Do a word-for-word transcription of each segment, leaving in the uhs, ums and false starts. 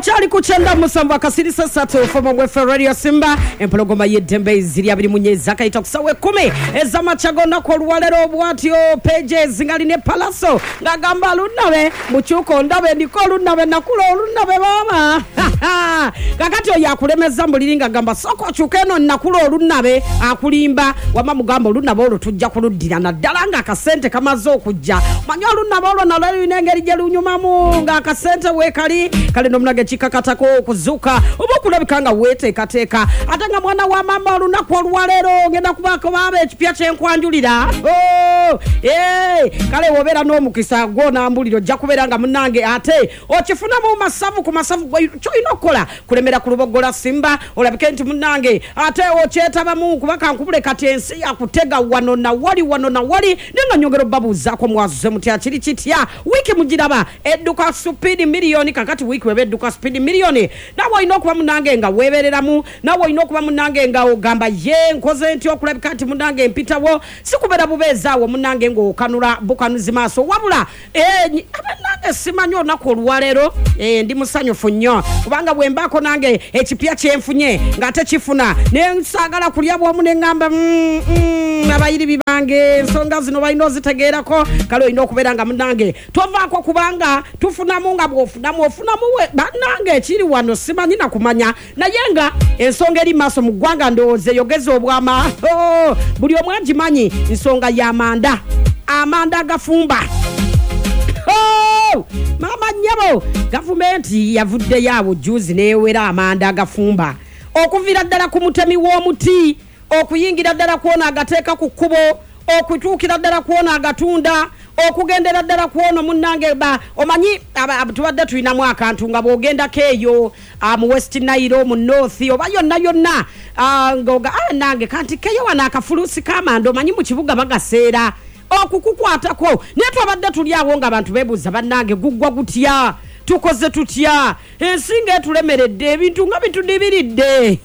Chali kuchenda musamba kasirisa sato foma mwefe radio Simba empologoma yedembe ziri abiri munyeza kaita kusawe kumi ezama chagona kwa luwalero obwatyo pages ngali ne palaso ngagamba lunawe muchuko ndawe niko lunawe nakulo lunawe mama kakati yakulemeza mbuliringa gamba soko chukeno nakulo lunawe akulimba wama mugambo lunawe olo tujja kuludira na dalanga akasente kamazo kujja manyo lunawe olo nalali nengeri jelu nyumamu nga akasente wekali kale nomnage chikakatako kuzuka obo kulabikanga wete kateka atanga mwana wa mama lunako lwalero ngenda kubako babe ekipya kyenkwanjulira oh eh kale wobera no mukisa gona ambuliro jja kuberanga munange ate okifuna mu masavu ku masavu kyo inokola kulemera kulubogola Simba olabike nti munange ate ocheta bamu kubaka nkubule kati ensi yakutega wano na wali wano na wali ninga nyongero babu zako mwazuze mutya kiri kitya wiki mujiraba eduka speed milioni kakati wiki webe eduka speed milioni nawo inokuba munange nga webereramu nawo inokuba munange nga ogamba ye nkoze ntyo okulabika kati munange mpitawo sikubera bubezaawo munange ngo kanula bukanuzi maso wabula eh abanange simanyo nako luwalero eh ndi musanyofu nnyo kubanga bwembako nange ekipya kyenfunye ngate kifuna nensagala kulya bwo munengamba mm, mm, abayiri bibange nsonga zino bayino zitegerako kalo ino okuberanga munange tovako kubanga tufuna munga bwofuna mwofuna muwe banange ekiri wano simanyi na kumanya nayenga ensonga eri maso mugwanga ndoze yogezo obwama oh, buli omwajimanyi nsonga ya amanda amanda gafumba oh, mama nyabo gavumenti yavudde yawo juzi newera amanda gafumba okuvira ddala ku mutemi w'omuti okuyingira ddala kuona agateeka ku kkubo okutuukira ddala kuona agatunda okugendera ddala kuona munange ba omanyi tubadde tulina mu akantu nga bogenda keyo mu West Nile mu North oba yonna yonna ngoga nange kanti keyo wana akafulusi kamando omanyi mu kibuga bagaseera okukukwatako ne twabadde tuli awo nga abantu bebuza bannange guggwa gutya tukoze tutya ensinga tulemeredde ebintu nga bitudibiridde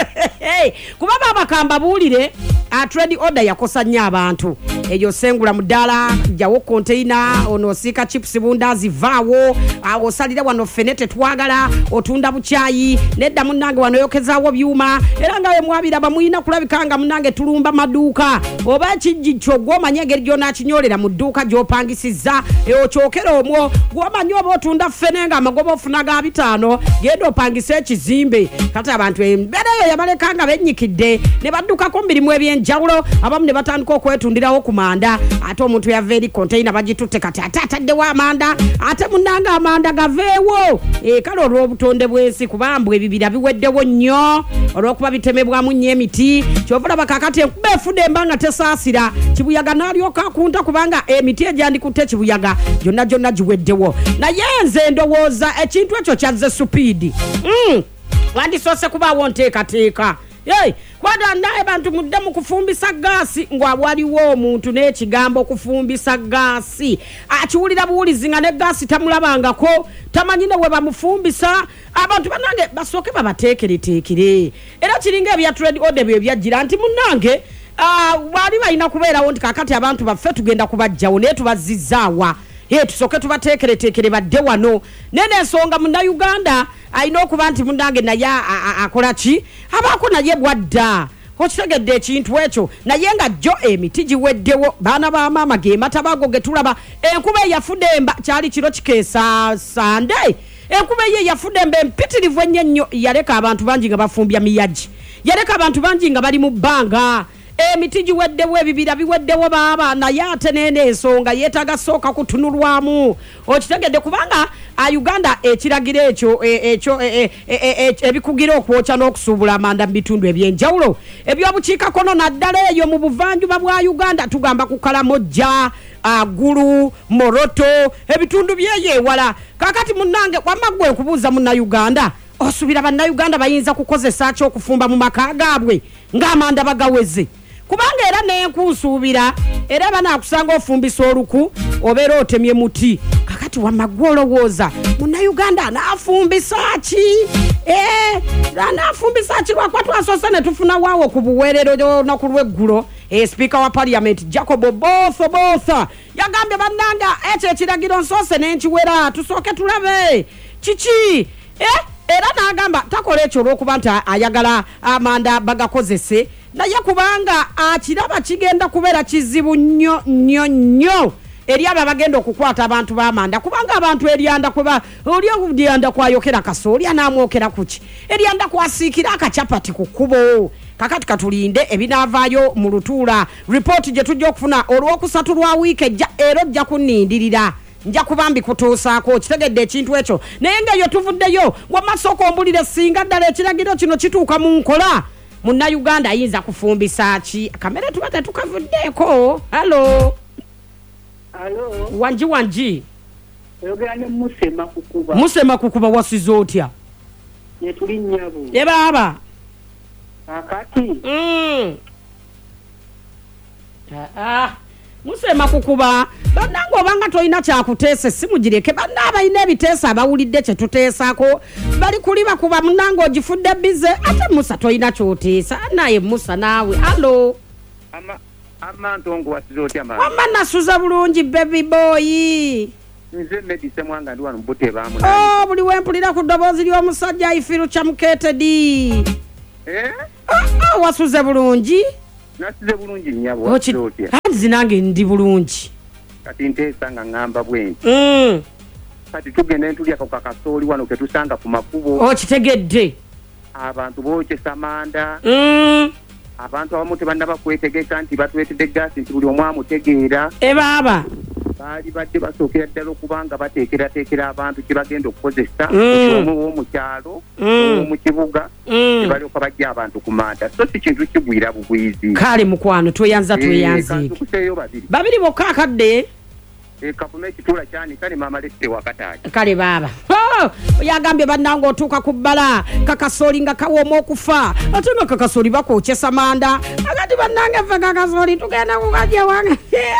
kuba baba kamba bulire a trade order yakosa nnyo abantu eyo sengula mudala jawo container ono sika chips bundazi vaawo awo salira wano fenete twagala otunda buchayi nedda munange wano yokezawo byuma era ngawe mwabira bamuyina kulabikanga munange tulumba maduka oba kijjicho gwomanya ngeri jona kinyolera mu duka gyopangisiza eyo kyokero omwo gwomanya oba otunda fenenga amagobo funaga bitano gendo opangise ekizimbe kati abantu embereyo yabalekanga benyikidde ne baduka ko mbiri mu ebyenjawulo abamu ne batandika okwetundirawo kumanda ate omuntu yava eri container bagitutte kati atatadde wa amanda ate munanga amanda gaveewo e kale olw'obutonde bw'ensi kubambwe ebibira biweddewo nnyo olw'okuba bitemebwamu nnyo emiti kyovula bakakati enkuba efudde embanga tesaasira kibuyaga n'alyoka akunta kubanga emiti egyandikutte kibuyaga gyonna gyonna giweddewo naye nze ndowooza ekintu ekyo kyazze supiidi mm. wandisoose kubaawo nteekateeka Yey, kwada nae bantu mudamu kufumbisa gasi ngwa waliwo omuntu n'ekigambo kufumbisa gasi akiwulira buwulizinga ne gasi tamulabangako tamanyine we bamufumbisa abantu banange basooke babateekereteekere era kiringa ebya trade order bye byajjira nti munange ah wali balina kubeerawo nti kakati abantu baffe tugenda kubajjawo naye tubazizzaawa ye tusoke tubateekereteekere badde wano nene ensonga munna Uganda ayina okuba nti munange naye akola ki abaako naye bwadda okitegedde ekintu ekyo naye nga jjo emiti giweddewo baana ba maama ge matabago ge tulaba enkuba eyafudde emba kyali kiro kikeesa sande enkuba ye yafudde emba empitirivu ennyo nnyo yaleka abantu bangi nga bafumbya miyaji yaleka abantu bangi nga bali mu bbanga emiti giweddewo ebibira biweddewo baaba naye ate nene ensonga yeetaga sooka kutunulwamu okitegedde kubanga a Uganda ekiragira ekyo ekyo ebikugira okwokya n'okusuubula amanda mu bitundu ebyenjawulo ebyobukiikakono naddala eyo mu buvanjuba bwa Uganda tugamba ku Kalamojja Agulu Moroto ebitundu byeyewala kakati munange wamagwe okubuuza munna Uganda osubira banna Uganda bayinza kukozesa ki okufumba mu maka gaabwe ng'amanda bagaweze kubanga era n'enkusuubira era banaakusanga ofumbisa oluku obeera otemye muti kakati wamagwe olowooza munna Uganda anaafumbisa ki eh anaafumbisa ki lwakwa twasoose ne tufuna waawo ku buweerero no ku lweggulo e speaker wa parliament Jacob Botho Botha yagambye bannanga ekyo ekiragiro nsoose n'enkiwera tusooke tulabe kiki eh era nagamba takola ekyo olw'okuba nti ayagala amanda bagakozese naye kubanga akiraba kigenda kubeera kizibu nnyo nnyo nnyo eri abo bagenda okukwata abantu b'amanda kubanga abantu eryanda kuba oli olyanda kwayokera kasooli anaamwokera kuki eryanda kwasiikira akacapati ku kkubo kakati katulinde ebinaavaayo mu lutuula ripooti gye tujja okufuna olw'okusatu lwa wiiki ejja era ojja kunnindirira nja kubambi kutuusaako kitegedde ekintu ekyo naye ng'eyo tuvuddeyo wamasooka ombulire singa ddala ekiragiro kino kituuka mu nkola munnayuganda ayinza kufumbisa ki akamere tuba tetukavuddeeko halo halo wanji wanji oyogera ne musema kukuba musema kukuba wasiza otya ye tuli nnyabo ye baaba akati mm. ah musema kukuba bannange obanga tolina kyakuteesa essimu gireke banna abalina ebiteesa abawulidde kye tuteesako bali kuli bakuba munnange ogifudde bize ate musa tolina kyoteesa naye musa naawe alo ama ama ntongo wasiza otya mama wamma nasuza bulungi baby boy nze medise mwanga ndi wano mbute baamu oh buli wempulira ku ddoboozi ly'omusajja ifiru kyamukeetedi eh ah oh, wasuze bulungi nasize bulungi nnyabo wasiza otya hanzi nange ndi bulungi kati nteesa nga ngamba bwenti mm. kati tugende ntulya kasooli wano ketusanga ku makubo okitegedde abantu bokyesa manda mm. abantu abamu tebannaba kwetegeka nti batwetedde gaasi nti buli omu amutegeera e baaba baali badde basookera ddala okubanga bateekerateekera abantu kye bagenda okukozesa mm. omu w'omu kyalo mm. omu kibuga mm. tebalyoka bajja abantu ku manda so si kintu kigwira bugwizi kale mukwano tweyanza tweyanziike kuseeyo babiri babiri bokka akadde ekafuna ekituula kyanika ne maama lette wakataaki kale baaba oh, yagambye bannange otuuka ku bbala kakasooli nga kawooma okufa ate nga kakasooli bakwokyesa manda agati bannange ffe kakasooli tugenda kukajja wange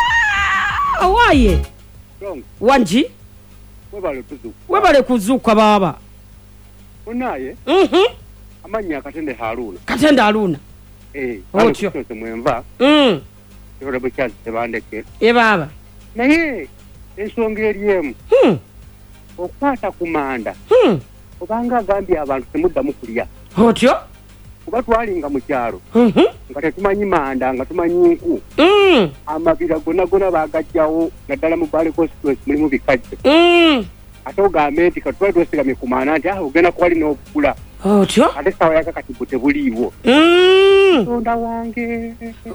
owaye wanji webale kuzuka webale kuzuka baaba onaye mhm amanya akatende Haruna katende Haruna eh otyo mwenva mm ero bukyazi tebandeke e baaba naye ensonga eriemu hmm okwata kumanda hmm obanga agambye abantu temuddamu kulya otyo kuba twalinga mu kyalo mhm nga tetumanyi manda nga tumanyi nku mm amabira gonna gonna bagajjawo naddala mu Bale constituency mulimu bikajje mm ate ogambe nti katwali twesigamye ku maana nti ah ogenda kuwali n'okugula otyo ate sawa yakakati bwe tebuliiwo mm tonda wange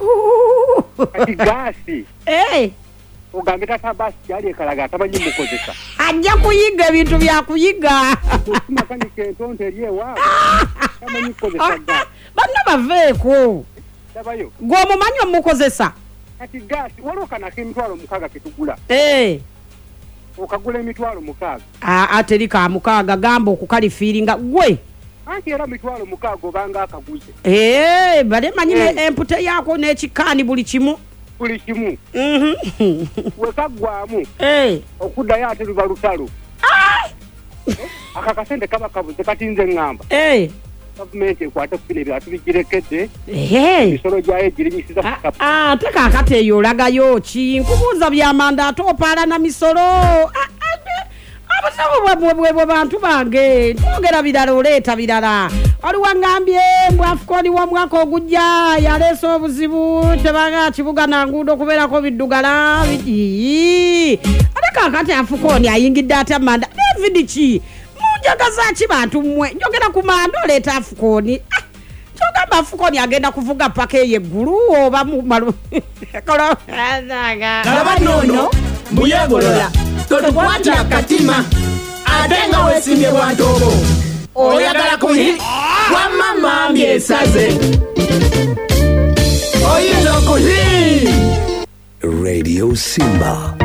kati gaasi eh ogambe tata basi yali ekalaga atamanyi mukozesa ajja kuyiga ebintu byakuyiga makanika entonto eri ewaabwe tamanyi kukozesa gaasi banna baveeko tabayo gw'omumanyi omukozesa kati gaasi waliwo kanako emitwalo mukaaga ketugula eh okagula emitwalo mukaaga ateri ka mukaaga gamba okukalifiiringa gwe anti era mitwalo mukaaga obanga akaguze eh bale manyine empute yako n'ekikaani buli kimu buli kimu mhm wekaggwamu eh okuddayo ate luba lutalo akakasente kaba kabuze kati nze ŋŋamba eh gavumenti ekwate kufuna ebyatu bigirekedde eh emisolo gyayo girinyisiza kukapa ah ate kaakati eyo olagayo ki nkubuuza byamanda ate opaala na misolo abasawo bwe bantu bange twogera birala oleeta birala waliwo ngambye mbwafukoni wa mwaka ogujja yaleesa obuzibu tebaga kibuga nanguudo okubeerako biddugala biki ate kaakati afukoni ayingidde ate amanda david ki munjagaza ki bantu mmwe njogera ku manda oleeta afukoni kyogamba afukoni agenda kuvuga paka eyo eggulu oba mumalu kalaba nono mbuyegolola totukwatira katima ate nga weesimbye bwantobo oyagala kuhi wamma mambi esaze oyinza okuhi Radio Simba.